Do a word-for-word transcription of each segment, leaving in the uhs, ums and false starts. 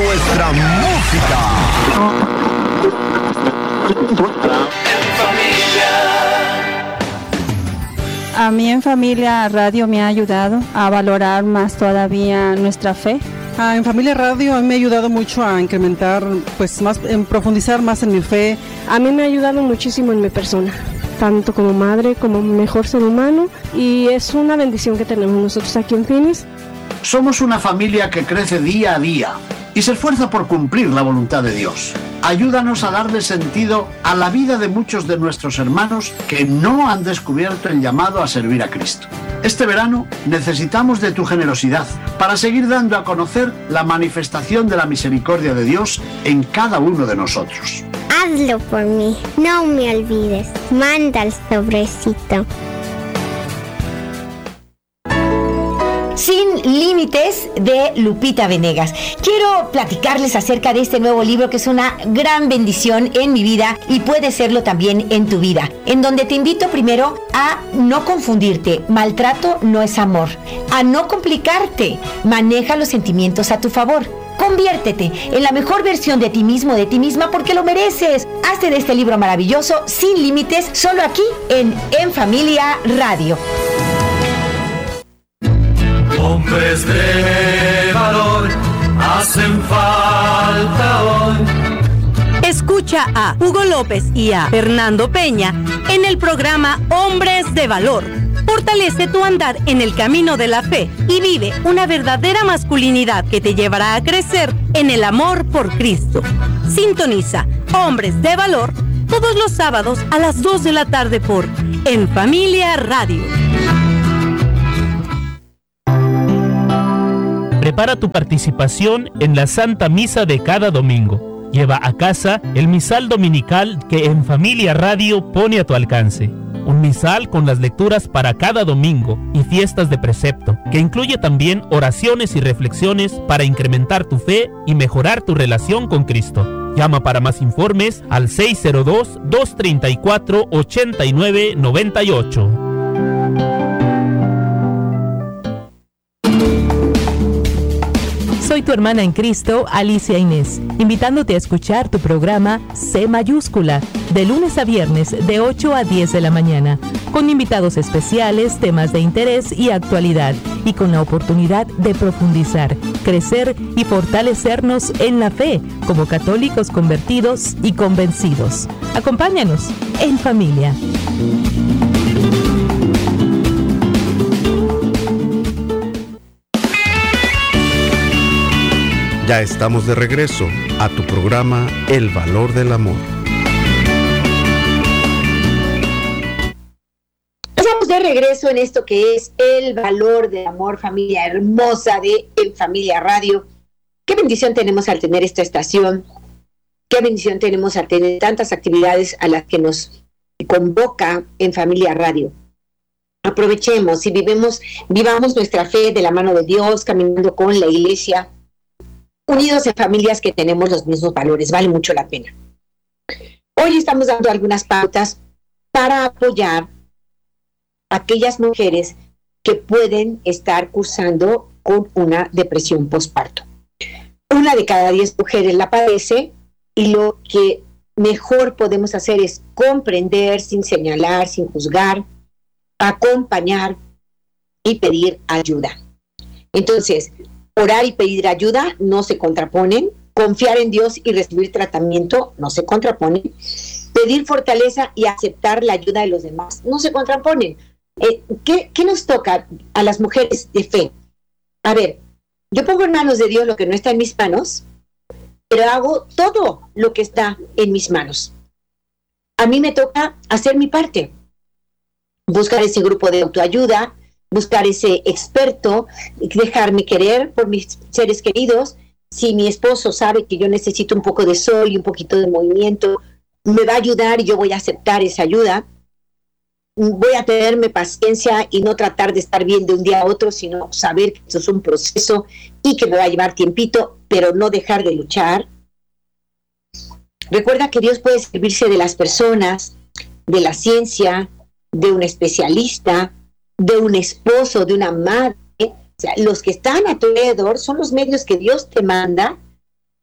nuestra música. A mí en Familia Radio me ha ayudado a valorar más todavía nuestra fe. Ah, en Familia Radio a mí me ha ayudado mucho a incrementar, pues más, en profundizar más en mi fe. A mí me ha ayudado muchísimo en mi persona, tanto como madre como mejor ser humano, y es una bendición que tenemos nosotros aquí en Phoenix. Somos una familia que crece día a día y se esfuerza por cumplir la voluntad de Dios. Ayúdanos a darle sentido a la vida de muchos de nuestros hermanos que no han descubierto el llamado a servir a Cristo. Este verano necesitamos de tu generosidad para seguir dando a conocer la manifestación de la misericordia de Dios en cada uno de nosotros. Hazlo por mí, no me olvides. Manda el sobrecito. Sin Límites, de Lupita Venegas. Quiero platicarles acerca de este nuevo libro que es una gran bendición en mi vida y puede serlo también en tu vida, en donde te invito primero a no confundirte. Maltrato no es amor. A no complicarte. Maneja los sentimientos a tu favor. Conviértete en la mejor versión de ti mismo, de ti misma, porque lo mereces. Hazte de este libro maravilloso, Sin Límites, solo aquí en En Familia Radio. Hombres de valor hacen falta hoy. Escucha a Hugo López y a Fernando Peña en el programa Hombres de Valor. Fortalece tu andar en el camino de la fe y vive una verdadera masculinidad que te llevará a crecer en el amor por Cristo. Sintoniza Hombres de Valor todos los sábados a las dos de la tarde por En Familia Radio. Prepara tu participación en la Santa Misa de cada domingo. Lleva a casa el misal dominical que En Familia Radio pone a tu alcance. Un misal con las lecturas para cada domingo y fiestas de precepto, que incluye también oraciones y reflexiones para incrementar tu fe y mejorar tu relación con Cristo. Llama para más informes al seis cero dos, dos tres cuatro, ocho nueve nueve ocho. Soy tu hermana en Cristo, Alicia Inés, invitándote a escuchar tu programa C Mayúscula, de lunes a viernes de ocho a diez de la mañana, con invitados especiales, temas de interés y actualidad, y con la oportunidad de profundizar, crecer y fortalecernos en la fe, como católicos convertidos y convencidos. Acompáñanos en familia. Ya estamos de regreso a tu programa El Valor del Amor. Estamos de regreso en esto que es El Valor del Amor, familia hermosa de En Familia Radio. Qué bendición tenemos al tener esta estación. Qué bendición tenemos al tener tantas actividades a las que nos convoca En Familia Radio. Aprovechemos y vivemos, vivamos nuestra fe de la mano de Dios, caminando con la iglesia, unidos en familias que tenemos los mismos valores. Vale mucho la pena. Hoy estamos dando algunas pautas para apoyar a aquellas mujeres que pueden estar cursando con una depresión postparto. Una de cada diez mujeres la padece y lo que mejor podemos hacer es comprender sin señalar, sin juzgar, acompañar y pedir ayuda. Entonces, orar y pedir ayuda no se contraponen, confiar en Dios y recibir tratamiento no se contraponen, pedir fortaleza y aceptar la ayuda de los demás no se contraponen. Eh, ¿qué, ¿Qué nos toca a las mujeres de fe? A ver, yo pongo en manos de Dios lo que no está en mis manos, pero hago todo lo que está en mis manos. A mí me toca hacer mi parte, buscar ese grupo de autoayuda, buscar ese experto, dejarme querer por mis seres queridos. Si mi esposo sabe que yo necesito un poco de sol y un poquito de movimiento, me va a ayudar y yo voy a aceptar esa ayuda. Voy a tenerme paciencia y no tratar de estar bien de un día a otro, sino saber que esto es un proceso y que me va a llevar tiempito, pero no dejar de luchar. Recuerda que Dios puede servirse de las personas, de la ciencia, de un especialista, de un esposo, de una madre. O sea, los que están a tu alrededor son los medios que Dios te manda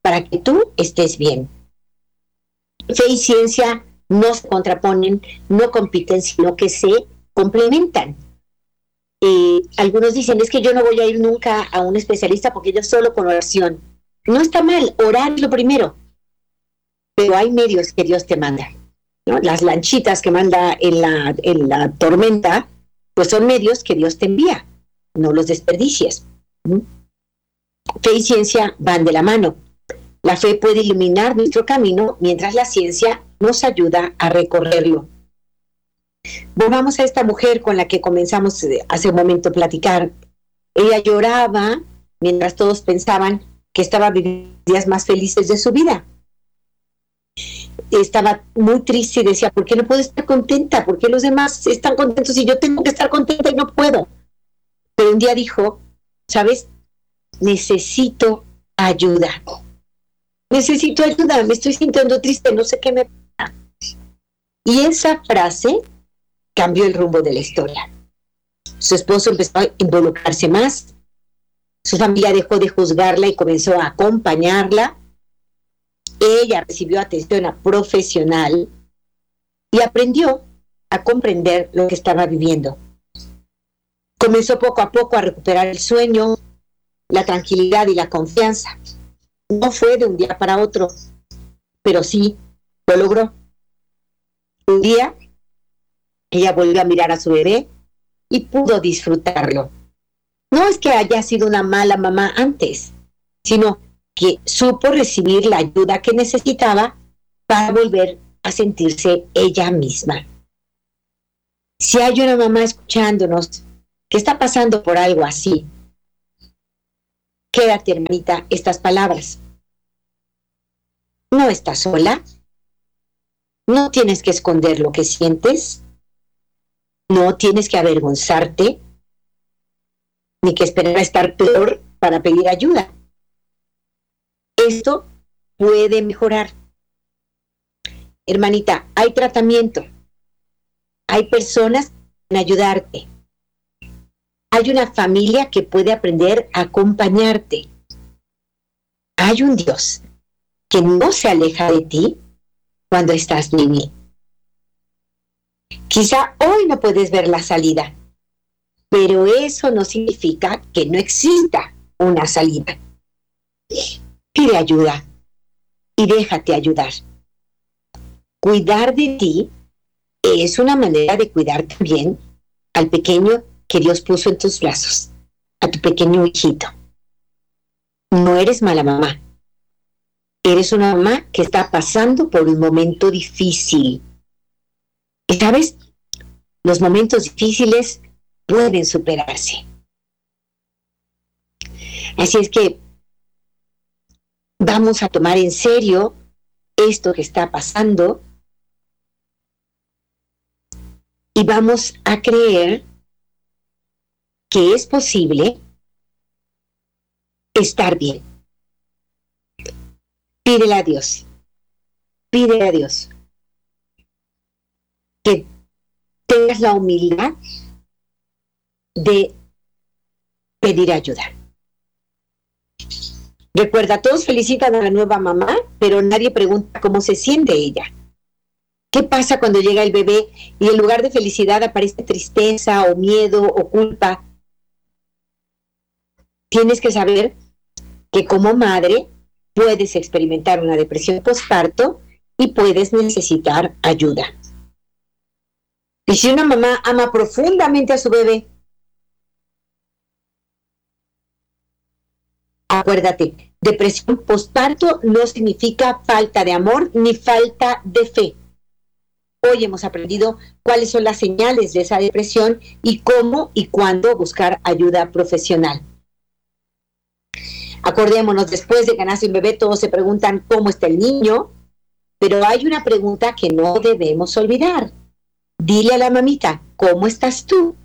para que tú estés bien. Fe y ciencia no se contraponen, no compiten, sino que se complementan. Eh, algunos dicen, es que yo no voy a ir nunca a un especialista porque yo solo con oración. No está mal, orar es lo primero, pero hay medios que Dios te manda, ¿no? Las lanchitas que manda en la, en la tormenta, pues son medios que Dios te envía, no los desperdicies. ¿Mm? Fe y ciencia van de la mano. La fe puede iluminar nuestro camino, mientras la ciencia nos ayuda a recorrerlo. Volvamos a esta mujer con la que comenzamos hace un momento a platicar. Ella lloraba mientras todos pensaban que estaba viviendo días más felices de su vida. Estaba muy triste y decía, ¿por qué no puedo estar contenta? ¿Por qué los demás están contentos y yo tengo que estar contenta y no puedo? Pero un día dijo, ¿sabes? Necesito ayuda. Necesito ayuda, me estoy sintiendo triste, no sé qué me pasa. Y esa frase cambió el rumbo de la historia. Su esposo empezó a involucrarse más, su familia dejó de juzgarla y comenzó a acompañarla. Ella recibió atención profesional y aprendió a comprender lo que estaba viviendo. Comenzó poco a poco a recuperar el sueño, la tranquilidad y la confianza. No fue de un día para otro, pero sí lo logró. Un día, ella volvió a mirar a su bebé y pudo disfrutarlo. No es que haya sido una mala mamá antes, sino que supo recibir la ayuda que necesitaba para volver a sentirse ella misma. Si hay una mamá escuchándonos que está pasando por algo así, quédate, hermanita, estas palabras. No estás sola. No tienes que esconder lo que sientes. No tienes que avergonzarte, ni que esperar a estar peor para pedir ayuda. Esto puede mejorar. Hermanita, hay tratamiento. Hay personas que pueden ayudarte. Hay una familia que puede aprender a acompañarte. Hay un Dios que no se aleja de ti cuando estás débil. Quizá hoy no puedes ver la salida, pero eso no significa que no exista una salida. Pide ayuda y déjate ayudar. Cuidar de ti es una manera de cuidar también al pequeño que Dios puso en tus brazos, a tu pequeño hijito. No eres mala mamá. Eres una mamá que está pasando por un momento difícil. Y sabes, los momentos difíciles pueden superarse. Así es que vamos a tomar en serio esto que está pasando y vamos a creer que es posible estar bien. Pídele a Dios, pídele a Dios que tengas la humildad de pedir ayuda. Recuerda, todos felicitan a la nueva mamá, pero nadie pregunta cómo se siente ella. ¿Qué pasa cuando llega el bebé y en lugar de felicidad aparece tristeza o miedo o culpa? Tienes que saber que como madre puedes experimentar una depresión postparto y puedes necesitar ayuda. Y si una mamá ama profundamente a su bebé, acuérdate, depresión postparto no significa falta de amor ni falta de fe. Hoy hemos aprendido cuáles son las señales de esa depresión y cómo y cuándo buscar ayuda profesional. Acordémonos, después de que nace un bebé, todos se preguntan cómo está el niño, pero hay una pregunta que no debemos olvidar. Dile a la mamita, ¿cómo estás tú?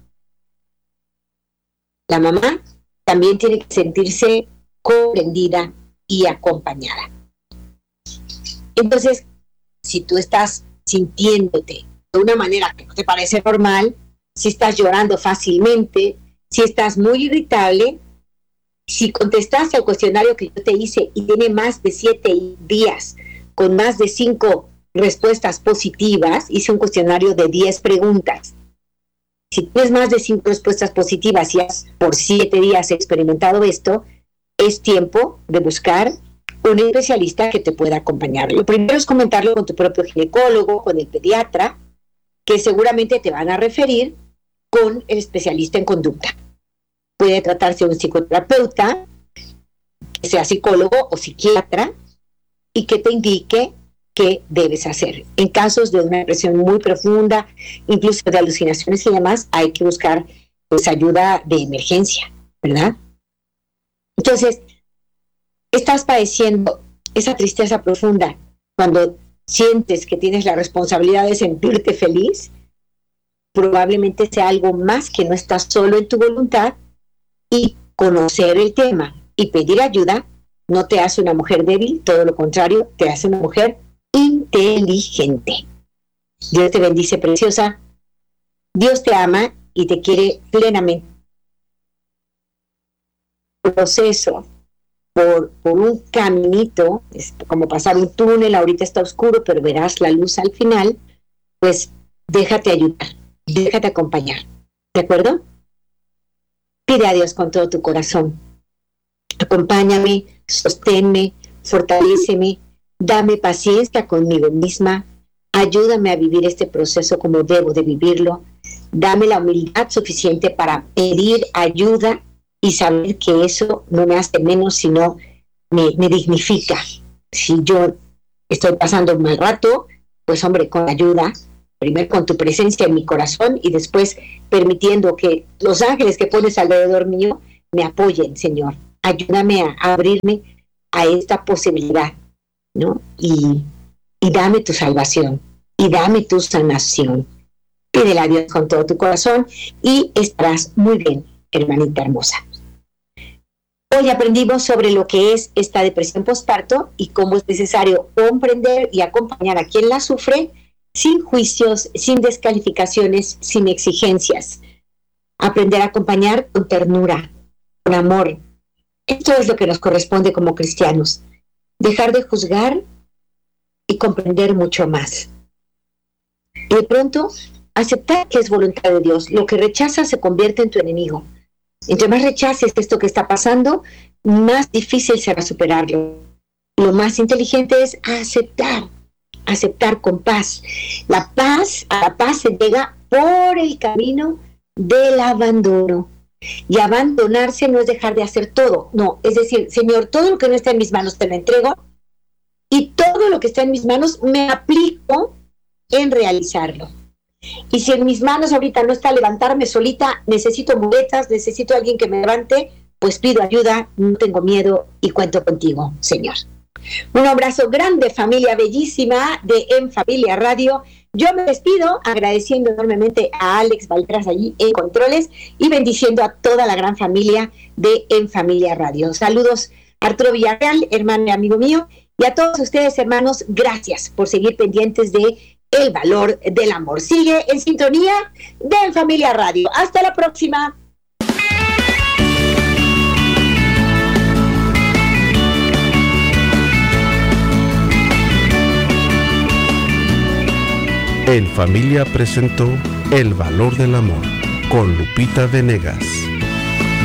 La mamá también tiene que sentirse comprendida y acompañada. Entonces, si tú estás sintiéndote de una manera que no te parece normal, si estás llorando fácilmente, si estás muy irritable, Si contestaste al cuestionario que yo te hice y tiene más de siete días con más de cinco respuestas positivas, hice un cuestionario de diez preguntas. Si tienes más de cinco respuestas positivas y has por siete días experimentado esto, es tiempo de buscar un especialista que te pueda acompañar. Lo primero es comentarlo con tu propio ginecólogo, con el pediatra, que seguramente te van a referir con el especialista en conducta. Puede tratarse de un psicoterapeuta, que sea psicólogo o psiquiatra, y que te indique qué debes hacer. En casos de una depresión muy profunda, incluso de alucinaciones y demás, hay que buscar pues ayuda de emergencia, ¿verdad? Entonces, estás padeciendo esa tristeza profunda cuando sientes que tienes la responsabilidad de sentirte feliz, probablemente sea algo más que no estás solo en tu voluntad, y conocer el tema y pedir ayuda no te hace una mujer débil, todo lo contrario, te hace una mujer inteligente. Dios te bendice, preciosa. Dios te ama y te quiere plenamente. Proceso por, por un caminito, es como pasar un túnel, ahorita está oscuro, pero verás la luz al final, pues déjate ayudar, déjate acompañar, ¿de acuerdo? Pide a Dios con todo tu corazón. Acompáñame, sosténme, fortaléceme, dame paciencia conmigo misma, ayúdame a vivir este proceso como debo de vivirlo, dame la humildad suficiente para pedir ayuda y saber que eso no me hace menos, sino me, me dignifica. Si yo estoy pasando un mal rato, pues hombre, con ayuda, primero con tu presencia en mi corazón y después permitiendo que los ángeles que pones alrededor mío me apoyen, Señor. Ayúdame a, a abrirme a esta posibilidad, ¿no? Y, y dame tu salvación, y dame tu sanación. Pídele a Dios con todo tu corazón y estarás muy bien, hermanita hermosa. Hoy aprendimos sobre lo que es esta depresión postparto y cómo es necesario comprender y acompañar a quien la sufre sin juicios, sin descalificaciones, sin exigencias. Aprender a acompañar con ternura, con amor. Esto es lo que nos corresponde como cristianos. Dejar de juzgar y comprender mucho más. Y de pronto, aceptar que es voluntad de Dios. Lo que rechazas se convierte en tu enemigo. Entre más rechaces esto que está pasando, más difícil será superarlo. Lo más inteligente es aceptar, aceptar con paz. La paz, a la paz se llega por el camino del abandono. Y abandonarse no es dejar de hacer todo, no, es decir, Señor, todo lo que no está en mis manos te lo entrego y todo lo que está en mis manos me aplico en realizarlo. Y si en mis manos ahorita no está levantarme solita, necesito muletas, necesito a alguien que me levante, pues pido ayuda, no tengo miedo y cuento contigo, Señor. Un abrazo grande, familia bellísima de En Familia Radio. Yo me despido agradeciendo enormemente a Alex Baltras allí en Controles y bendiciendo a toda la gran familia de En Familia Radio. Saludos a Arturo Villarreal, hermano y amigo mío, y a todos ustedes, hermanos, gracias por seguir pendientes de El Valor del Amor. Sigue en sintonía de En Familia Radio. Hasta la próxima. En Familia presentó El Valor del Amor con Lupita Venegas.